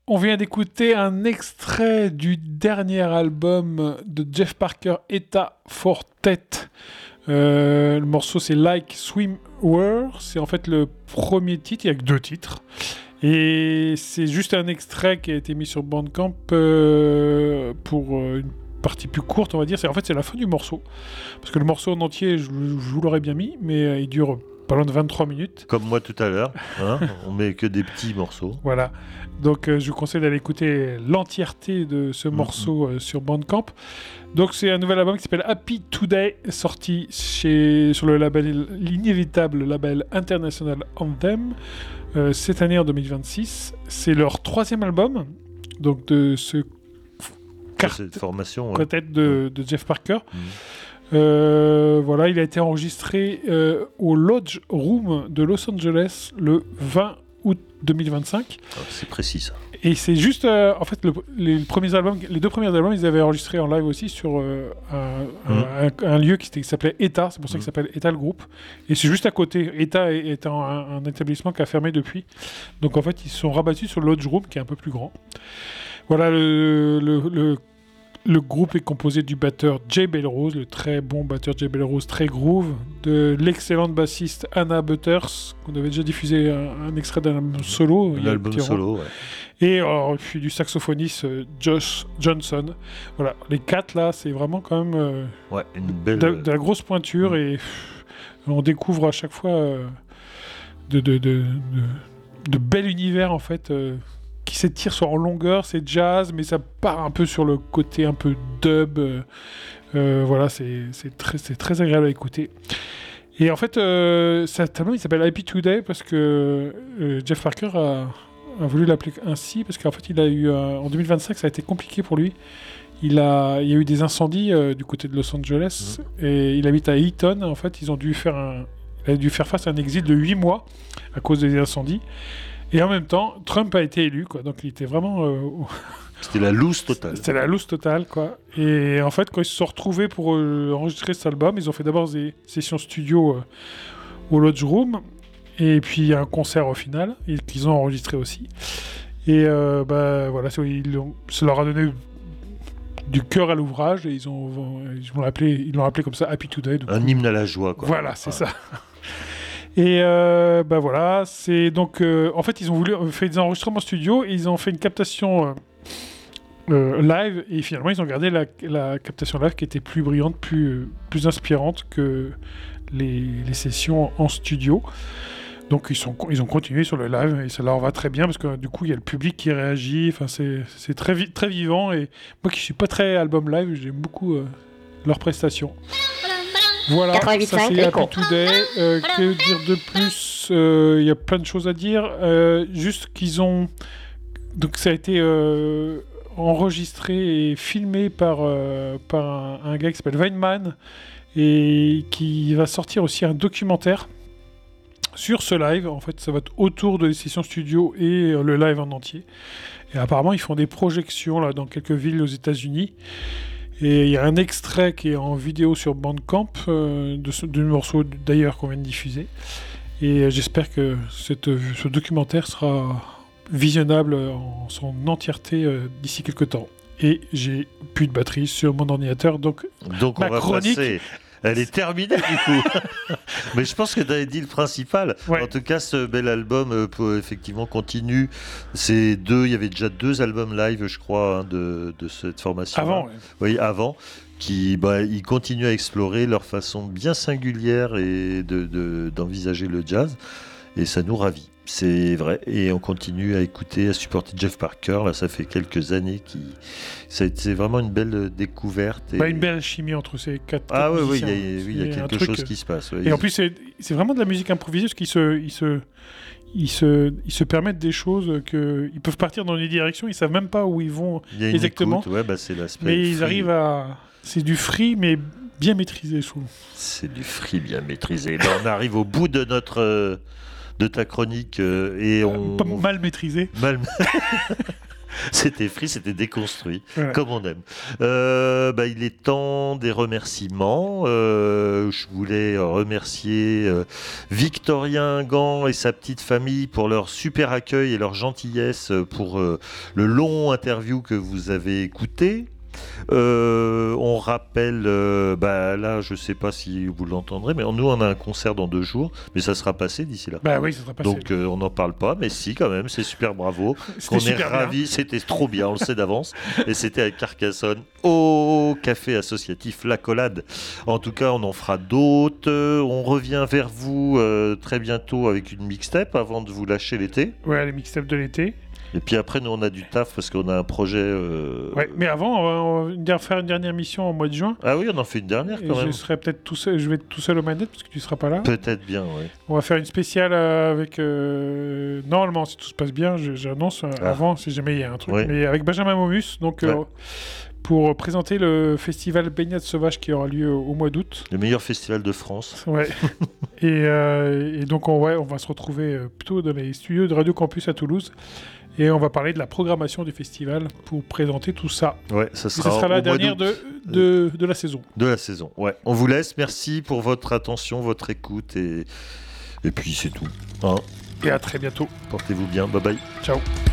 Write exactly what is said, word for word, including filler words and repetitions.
On vient d'écouter un extrait du dernier album de Jeff Parker, Eta Fortet. Euh, le morceau c'est Like Swimwear, c'est en fait le premier titre, il n'y a que deux titres. Et c'est juste un extrait qui a été mis sur Bandcamp euh, pour euh, une partie plus courte, on va dire. C'est, en fait, c'est la fin du morceau. Parce que le morceau en entier, je, je vous l'aurais bien mis, mais euh, il dure pas loin de vingt-trois minutes. Comme moi tout à l'heure, hein, on met que des petits morceaux. Voilà. Donc, euh, je vous conseille d'aller écouter l'entièreté de ce mmh. morceau euh, sur Bandcamp. Donc, c'est un nouvel album qui s'appelle Happy Today, sorti chez, sur le label, l'inévitable label International Anthem, euh, cette année en deux mille vingt-six. C'est leur troisième album, donc de ce quart- cette formation quartet ouais. de, de Jeff Parker. Mmh. Euh, voilà, il a été enregistré euh, au Lodge Room de Los Angeles le vingt août deux mille vingt-cinq. Oh, c'est précis ça. Et c'est juste, euh, en fait, le, les premiers albums, les deux premiers albums, ils avaient enregistré en live aussi sur euh, un, mmh. un, un lieu qui, qui s'appelait Eta. C'est pour ça mmh. qu'il s'appelle Eta le groupe. Et c'est juste à côté. Eta est, est un, un établissement qui a fermé depuis. Donc en fait, ils se sont rabattus sur le Lodge Room, qui est un peu plus grand. Voilà le, le, le Le groupe est composé du batteur Jay Belrose, le très bon batteur Jay Belrose, très groove, de l'excellente bassiste Anna Butters, qu'on avait déjà diffusé un, un extrait d'un album solo. Un album solo, ouais. Et alors, puis du saxophoniste euh, Josh Johnson. Voilà, les quatre là, c'est vraiment quand même euh, ouais, une belle... de, de la grosse pointure mmh. et pff, on découvre à chaque fois euh, de, de, de, de, de bel univers en fait. Euh, qui s'étire soit en longueur, c'est jazz, mais ça part un peu sur le côté un peu dub. Euh, euh, voilà, c'est, c'est, très, c'est très agréable à écouter. Et en fait, euh, cet album, il s'appelle Happy Today parce que euh, Jeff Parker a, a voulu l'appeler ainsi, parce qu'en fait, il a eu, euh, en deux mille vingt-cinq, ça a été compliqué pour lui. Il, a, il y a eu des incendies euh, du côté de Los Angeles, mmh. et il habite à Eaton. En fait, ils ont dû faire un, il a dû faire face à un exil de huit mois à cause des incendies. Et en même temps, Trump a été élu, quoi. Donc il était vraiment... Euh... C'était la loose totale. C'était la loose totale, quoi. Et en fait, quand ils se sont retrouvés pour euh, enregistrer cet album, ils ont fait d'abord des sessions studio euh, au Lodge Room, et puis un concert au final, et qu'ils ont enregistré aussi. Et euh, bah, voilà, ça, ils ont, ça leur a donné du cœur à l'ouvrage, et ils, ont, ils, l'ont appelé, ils l'ont appelé comme ça, Happy Today. Un coup. Hymne à la joie, quoi. Voilà, c'est ah. ça. Et euh, bah voilà, c'est donc euh, en fait ils ont voulu euh, faire des enregistrements studio et ils ont fait une captation euh, euh, live et finalement ils ont gardé la, la captation live qui était plus brillante, plus plus inspirante que les, les sessions en studio. Donc ils sont ils ont continué sur le live et ça leur va très bien parce que du coup il y a le public qui réagit. Enfin c'est c'est très vi- très vivant et moi qui suis pas très album live, j'aime beaucoup euh, leurs prestations. Voilà, ça c'est Happy Today. Euh, que dire de plus ? Il euh, y a plein de choses à dire. Euh, juste qu'ils ont... Donc ça a été euh, enregistré et filmé par, euh, par un, un gars qui s'appelle Weinman et qui va sortir aussi un documentaire sur ce live. En fait, ça va être autour de les sessions studio et euh, le live en entier. Et apparemment, ils font des projections là, dans quelques villes aux États-Unis. Et il y a un extrait qui est en vidéo sur Bandcamp euh, de ce, du morceau d'ailleurs qu'on vient de diffuser. Et euh, j'espère que cette, ce documentaire sera visionnable en son entièreté euh, d'ici quelques temps. Et j'ai plus de batterie sur mon ordinateur, donc, donc ma on va chronique... passer... Elle est terminée du coup. Mais je pense que tu avais dit le principal. Ouais. En tout cas, ce bel album euh, peut effectivement continue. C'est deux, il y avait déjà deux albums live, je crois, hein, de, de cette formation. Avant, ouais. Oui, avant. Qui, bah, ils continuent à explorer leur façon bien singulière et de, de, d'envisager le jazz. Et ça nous ravit. C'est vrai, et on continue à écouter, à supporter Jeff Parker. Là, ça fait quelques années qui, c'est vraiment une belle découverte. Et... Bah, une belle chimie entre ces quatre. Ah oui, oui, il y a, oui, il y a quelque chose qui se passe. Ouais. Et en plus, c'est, c'est vraiment de la musique improvisée, parce qu'ils se, ils se, ils se, ils se permettent des choses que, ils peuvent partir dans des directions, ils savent même pas où ils vont exactement. Écoute, ouais, bah, c'est l'aspect. Mais free. Ils arrivent à, c'est du free, mais bien maîtrisé, je trouve. C'est du free bien maîtrisé. Ben, on arrive au bout de notre. Euh... de ta chronique euh, et on... Pas mal maîtrisé. Mal... C'était free, c'était déconstruit, Voilà. comme on aime. Euh, bah, il est temps des remerciements. Euh, je voulais remercier euh, Victorien Gant et sa petite famille pour leur super accueil et leur gentillesse pour euh, le long interview que vous avez écouté. Euh, on rappelle, euh, bah là je sais pas si vous l'entendrez, mais nous on a un concert dans deux jours, mais ça sera passé d'ici là. Bah oui, ça sera passé. Donc euh, on n'en parle pas, mais si quand même, c'est super bravo. C'était On est super bien. ravis, c'était trop bien, on le sait d'avance. Et c'était à Carcassonne, au café associatif La Collade. En tout cas, on en fera d'autres. Euh, On revient vers vous euh, très bientôt avec une mixtape avant de vous lâcher l'été. Ouais, les mixtapes de l'été. Et puis après, nous on a du taf parce qu'on a un projet. euh, Ouais, mais avant, on va, on va faire une dernière mission au mois de juin. Ah oui, on en fait une dernière Et quand je même. serai peut-être tout seul, je vais être tout seul aux manettes parce que tu seras pas là. Peut-être bien, oui. On va faire une spéciale euh, avec. euh, Normalement, si tout se passe bien, je- j'annonce euh, Ah. avant si jamais il y a un truc. Ouais. Mais avec Benjamin Momus, donc euh, Ouais. pour présenter le festival Baignade Sauvage qui aura lieu au, au mois d'août. Le meilleur festival de France. Ouais. et, euh, et donc on, ouais, on va se retrouver euh, plutôt dans les studios de Radio Campus à Toulouse. Et on va parler de la programmation du festival pour présenter tout ça. Ouais, ça Et sera, ce sera au la mois dernière d'août de, de, de la saison. de la saison. Ouais. On vous laisse. Merci pour votre attention, votre écoute et, et puis c'est tout. Hein. Et à très bientôt. Portez-vous bien. Bye bye. Ciao.